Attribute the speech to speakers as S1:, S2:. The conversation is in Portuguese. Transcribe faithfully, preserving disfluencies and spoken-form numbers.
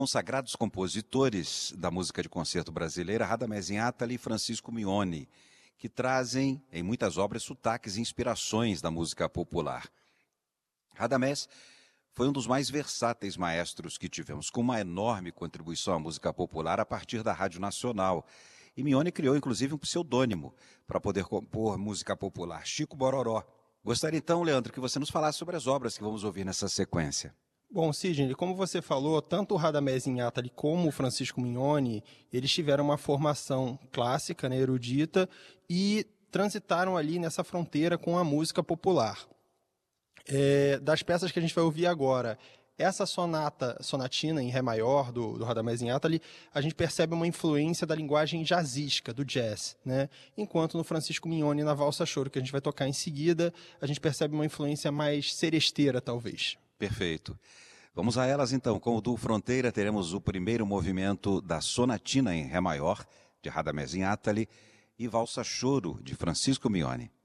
S1: Consagrados compositores da música de concerto brasileira, Radamés Inátali e Francisco Mione, que trazem, em muitas obras, sotaques e inspirações da música popular. Radamés foi um dos mais versáteis maestros que tivemos, com uma enorme contribuição à música popular a partir da Rádio Nacional. E Mione criou, inclusive, um pseudônimo para poder compor música popular, Chico Bororó. Gostaria então, Leandro, que você nos falasse sobre as obras que vamos ouvir nessa sequência.
S2: Bom, Sidney, como você falou, tanto o Radamés Inátali como o Francisco Mione, eles tiveram uma formação clássica, né, erudita, e transitaram ali nessa fronteira com a música popular. É, das peças que a gente vai ouvir agora, essa sonata, sonatina em Ré maior, do, do Radamés Inátali, a gente percebe uma influência da linguagem jazzística, do jazz, né? Enquanto no Francisco Mione, na Valsa Choro, que a gente vai tocar em seguida, a gente percebe uma influência mais seresteira, talvez.
S1: Perfeito. Vamos a elas então. Com o duo Fronteira, teremos o primeiro movimento da Sonatina em Ré maior, de Radamés Inátali, e Valsa Choro, de Francisco Mione.